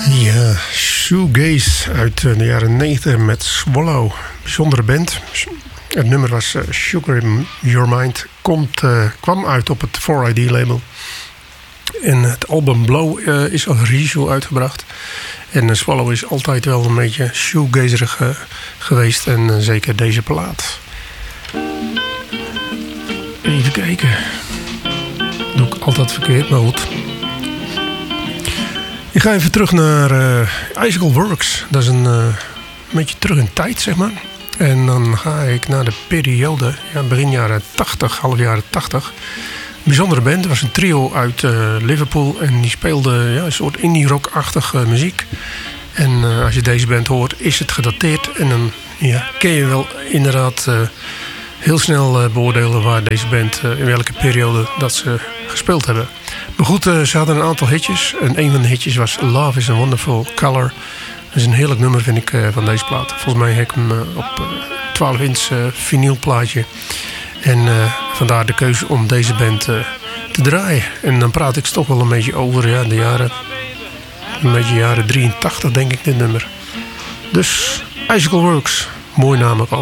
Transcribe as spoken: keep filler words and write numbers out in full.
Ja, shoegaze uit de jaren negentig met Swallow. Bijzondere band. Het nummer was uh, Sugar in Your Mind. Komt, uh, kwam uit op het four I D label. En het album Blow uh, is als reissue uitgebracht. En uh, Swallow is altijd wel een beetje shoegazerig uh, geweest. En uh, zeker deze plaat. Even kijken. Doe ik altijd verkeerd, maar goed. Ik ga even terug naar uh, Icicle Works. Dat is een, uh, een beetje terug in tijd, zeg maar. En dan ga ik naar de periode, ja, begin jaren tachtig, half jaren tachtig. Een bijzondere band. Het was een trio uit uh, Liverpool. En die speelde ja, een soort indie rock-achtige muziek. En uh, als je deze band hoort, is het gedateerd. En dan ja, kun je wel inderdaad uh, heel snel uh, beoordelen waar deze band, uh, in welke periode dat ze gespeeld hebben. Maar goed, uh, ze hadden een aantal hitjes. En een van de hitjes was Love is a Wonderful Color. Dat is een heerlijk nummer, vind ik, uh, van deze plaat. Volgens mij heb ik hem uh, op uh, twaalf inch uh, vinylplaatje. En uh, vandaar de keuze om deze band uh, te draaien. En dan praat ik toch wel een beetje over ja, de jaren... Een beetje jaren drieëntachtig, denk ik, dit nummer. Dus Icicle Works. Mooi naam ook al.